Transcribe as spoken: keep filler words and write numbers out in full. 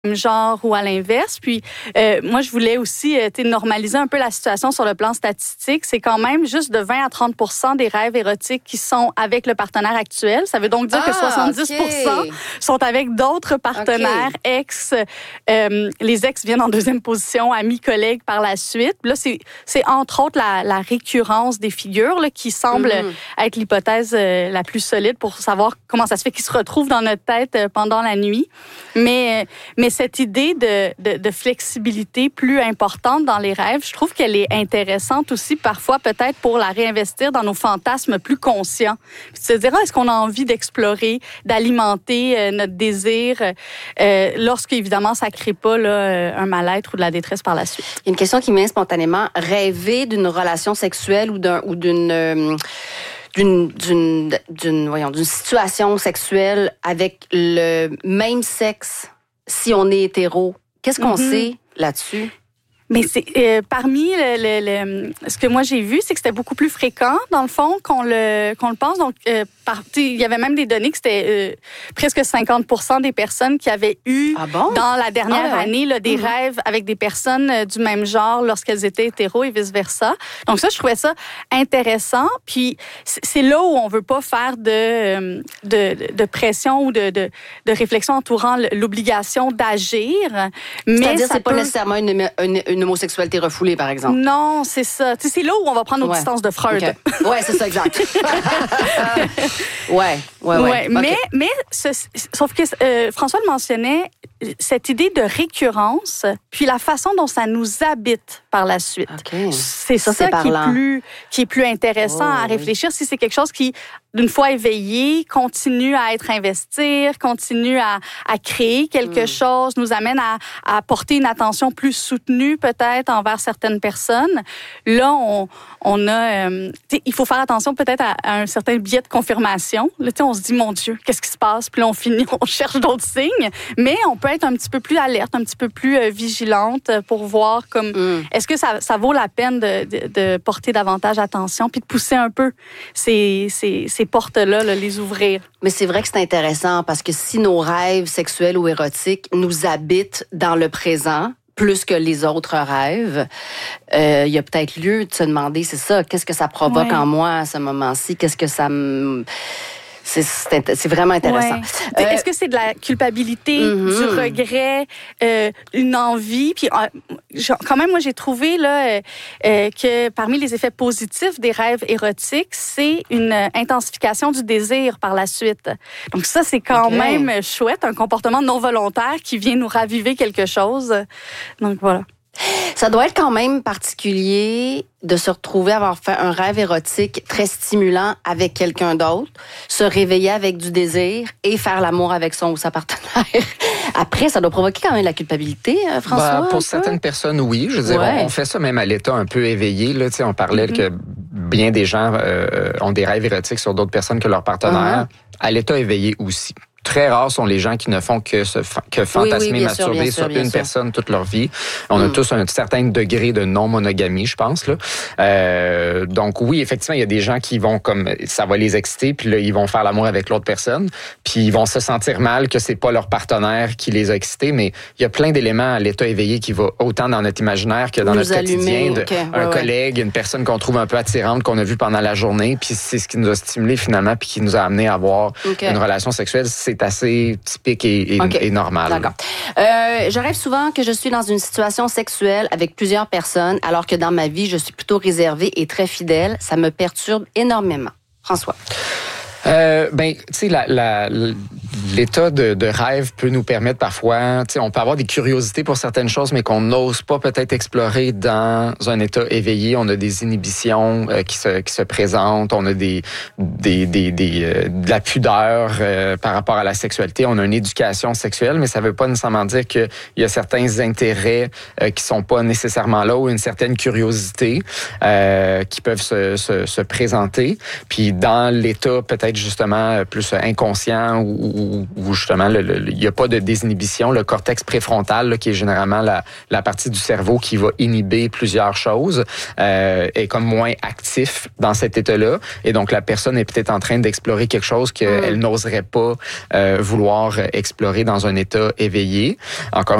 genre ou à l'inverse. Puis euh, moi, je voulais aussi euh, normaliser un peu la situation sur le plan statistique. C'est quand même juste de vingt à trente pour cent des rêves érotiques qui sont avec le partenaire actuel. Ça veut donc dire ah, que soixante-dix pour cent okay. sont avec d'autres partenaires, okay. ex. Euh, les ex viennent en deuxième position, amis, collègues par la suite. Là, c'est, c'est entre autres la, la récurrence des figures là, qui semble mm-hmm. être l'hypothèse euh, la plus solide pour savoir comment ça se fait qu'ils se retrouvent dans notre tête euh, pendant la nuit. Mais, mais cette idée de, de, de flexibilité plus importante dans les rêves, je trouve qu'elle est intéressante aussi parfois peut-être pour la réinvestir dans nos fantasmes plus conscients. Puis se dire, ah, est-ce qu'on a envie d'explorer, d'alimenter euh, notre désir euh, lorsque, évidemment, ça ne crée pas là, un mal-être ou de la détresse par la suite. Il y a une question qui me vient spontanément. Rêver d'une relation sexuelle ou, d'un, ou d'une... Euh, D'une, d'une, d'une, voyons, d'une situation sexuelle avec le même sexe si on est hétéro. Qu'est-ce qu'on mm-hmm. sait là-dessus? Mais c'est euh, parmi le, le, le, ce que moi j'ai vu, c'est que c'était beaucoup plus fréquent dans le fond qu'on le qu'on le pense. Donc, euh, par, il y avait même des données que c'était euh, presque cinquante pour cent des personnes qui avaient eu ah bon? dans la dernière ah ouais. année là, des mmh. rêves avec des personnes euh, du même genre lorsqu'elles étaient hétéros et vice versa. Donc ça, je trouvais ça intéressant. Puis c'est là où on veut pas faire de de, de pression ou de, de de réflexion entourant l'obligation d'agir. Mais c'est-à-dire ça c'est pas peut... nécessairement une, une, une homosexualité refoulée, par exemple. Non, c'est ça. Tu sais, c'est là où on va prendre nos ouais. distances de Freud. Okay. Ouais, c'est ça, exact. ouais, ouais, ouais. ouais okay. Mais, mais ce, sauf que euh, François le mentionnait, cette idée de récurrence, puis la façon dont ça nous habite par la suite. Okay. C'est ça, ça c'est qui, est plus, qui est plus intéressant oh, à réfléchir. Oui. Si c'est quelque chose qui, d'une fois éveillé, continue à être investir, continue à, à créer quelque mm. chose, nous amène à, à porter une attention plus soutenue peut-être envers certaines personnes. Là, on, on a... Euh, il faut faire attention peut-être à, à un certain biais de confirmation. Là, on se dit, mon Dieu, qu'est-ce qui se passe? Puis là, on finit, on cherche d'autres signes. Mais on peut être un petit peu plus alerte, un petit peu plus euh, vigilante pour voir comme mm. est-ce que ça, ça vaut la peine de, de, de porter davantage attention puis de pousser un peu ces, ces, ces portes-là, là, les ouvrir. Mais c'est vrai que c'est intéressant parce que si nos rêves sexuels ou érotiques nous habitent dans le présent, plus que les autres rêves, euh, il y a peut-être lieu de se demander, c'est ça, qu'est-ce que ça provoque ouais. en moi à ce moment-ci? Qu'est-ce que ça me... C'est, c'est, c'est vraiment intéressant. Ouais. Euh, Est-ce que c'est de la culpabilité, mm-hmm. du regret, euh, une envie? Puis euh, quand même, moi, j'ai trouvé là euh, que parmi les effets positifs des rêves érotiques, c'est une intensification du désir par la suite. Donc ça, c'est quand okay. même chouette, un comportement non volontaire qui vient nous raviver quelque chose. Donc voilà. Ça doit être quand même particulier de se retrouver à avoir fait un rêve érotique très stimulant avec quelqu'un d'autre, se réveiller avec du désir et faire l'amour avec son ou sa partenaire. Après, ça doit provoquer quand même de la culpabilité, François? Ben, pour certaines personnes, oui. Je veux dire, ouais. on, on fait ça même à l'état un peu éveillé. Là, on parlait mm-hmm. que bien des gens euh, ont des rêves érotiques sur d'autres personnes que leurs partenaires. Uh-huh. À l'état éveillé aussi. Très rares sont les gens qui ne font que se que fantasmer, oui, oui, masturber sûr, sur sûr, une sûr. personne toute leur vie. On mm. a tous un certain degré de non-monogamie, je pense. Là. Euh, donc oui, effectivement, il y a des gens qui vont comme ça va les exciter, puis là ils vont faire l'amour avec l'autre personne, puis ils vont se sentir mal que c'est pas leur partenaire qui les a excités. Mais il y a plein d'éléments à l'état éveillé qui va autant dans notre imaginaire que dans Nous notre allumer, quotidien. De, okay, un ouais, collègue, ouais. une personne qu'on trouve un peu attirante qu'on a vue pendant la journée, puis c'est ce qui nous a stimulé finalement, puis qui nous a amené à avoir okay. une relation sexuelle. C'est C'est assez typique et, et, okay. et normal. D'accord. Euh, je rêve souvent que je suis dans une situation sexuelle avec plusieurs personnes, alors que dans ma vie, je suis plutôt réservée et très fidèle. Ça me perturbe énormément. François? Euh, ben, tu sais, la, la, l'état de, de rêve peut nous permettre parfois, tu sais, on peut avoir des curiosités pour certaines choses, mais qu'on n'ose pas peut-être explorer dans un état éveillé. On a des inhibitions euh, qui se qui se présentent, on a des des des, des euh, de la pudeur euh, par rapport à la sexualité. On a une éducation sexuelle, mais ça veut pas nécessairement dire qu'il y a certains intérêts euh, qui sont pas nécessairement là ou une certaine curiosité euh, qui peuvent se, se se présenter. Puis dans l'état peut-être peut-être justement plus inconscient ou, ou justement il n'y a pas de désinhibition. Le cortex préfrontal, là, qui est généralement la, la partie du cerveau qui va inhiber plusieurs choses, euh, est comme moins actif dans cet état-là. Et donc, la personne est peut-être en train d'explorer quelque chose qu'elle mmh. n'oserait pas euh, vouloir explorer dans un état éveillé. Encore